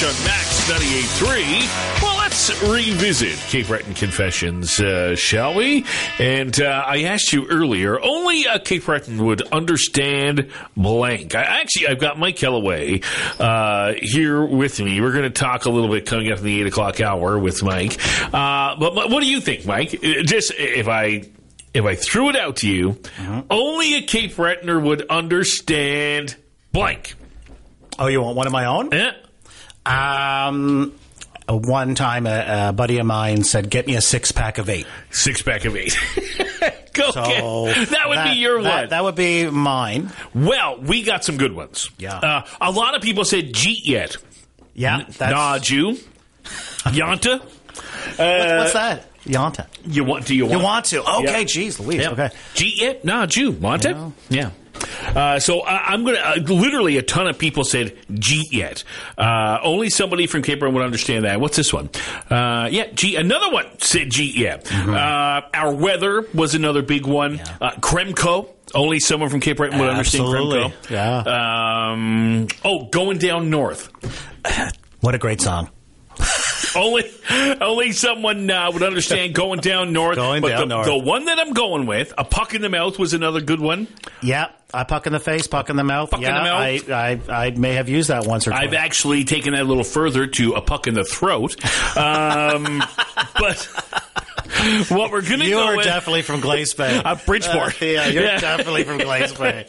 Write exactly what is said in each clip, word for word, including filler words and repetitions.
on Max ninety-eight point three. Well, let's revisit Cape Breton Confessions, uh, shall we? And uh, I asked you earlier, only a Cape Breton would understand blank. I, actually, I've got Mike Kellaway uh, here with me. We're going to talk a little bit coming up in the eight o'clock hour with Mike. Uh, but, but what do you think, Mike? Just if I... If I threw it out to you, mm-hmm. only a Cape Bretoner would understand blank. Oh, you want one of my own? Yeah. Um, one time a, a buddy of mine said, get me a six-pack of eight. Six-pack of eight. Go so get That would that, be your that, one. That would be mine. Well, we got some good ones. Yeah. Uh, a lot of people said Jeet yet. Yeah. That's... Nah, Jew. Yanta. Uh, what's, what's that? Yanta. You want? Do you want? You want to? Okay, yeah. geez, Louise. Yeah. Okay. Jeet yet? Nah, Jew. Want it? Yeah. Uh, so I, I'm going to, uh, literally a ton of people said Jeet yet. Uh, only somebody from Cape Breton would understand that. What's this one? Uh, yeah, G. Another one said Jeet yet. Mm-hmm. Uh, our weather was another big one. Yeah. Uh, Kremko. Only someone from Cape Breton would understand Absolutely. Kremko. Yeah. Um, oh, Going Down North. What a great song. Only, only someone uh, would understand Going Down North. Going but down the, north. The one that I'm going with, A Puck in the Mouth, was another good one. Yeah, a puck in the face, puck in the mouth. Puck yeah, in the mouth. I, I, I may have used that once or twice. I've actually taken that a little further to A Puck in the Throat. Um, but what we're going to you go are with... definitely from Glace Bay. Uh, Bridgeport. Uh, yeah, you're yeah. definitely from Glace Bay.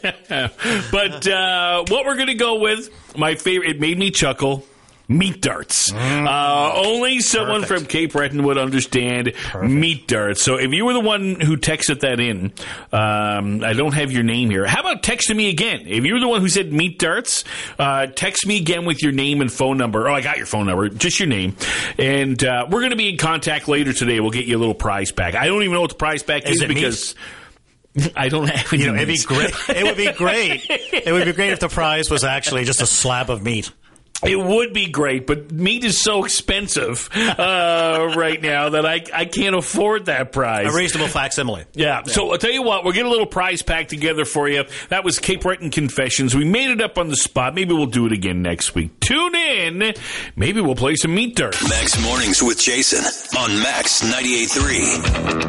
But uh, what we're going to go with, my favorite, it made me chuckle, meat darts. Mm. Uh, only someone Perfect. from Cape Breton would understand Perfect. meat darts. So if you were the one who texted that in, um, I don't have your name here. How about texting me again? If you were the one who said meat darts, uh, text me again with your name and phone number. Oh, I got your phone number. Just your name. And uh, we're going to be in contact later today. We'll get you a little prize pack. I don't even know what the prize pack is, is because... Meat? I don't have any. You know, it'd be great. It would be great. It would be great if the prize was actually just a slab of meat. It would be great, but meat is so expensive uh, right now that I, I can't afford that prize. A reasonable facsimile. Yeah. yeah. So I'll tell you what, we'll get a little prize pack together for you. That was Cape Breton Confessions. We made it up on the spot. Maybe we'll do it again next week. Tune in. Maybe we'll play some meat dirt. Max Mornings with Jason on Max ninety-eight point three.